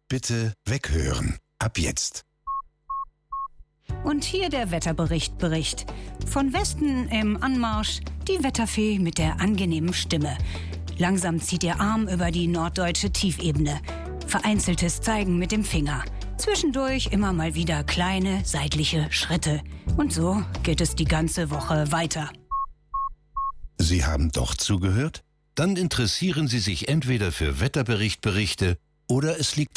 Bitte weghören. Ab jetzt. Und hier der Wetterbericht. Von Westen im Anmarsch die Wetterfee mit der angenehmen Stimme. Langsam zieht ihr Arm über die norddeutsche Tiefebene. Vereinzeltes Zeigen mit dem Finger. Zwischendurch immer mal wieder kleine seitliche Schritte. Und so geht es die ganze Woche weiter. Sie haben doch zugehört? Dann interessieren Sie sich entweder für Wetterberichte oder es liegt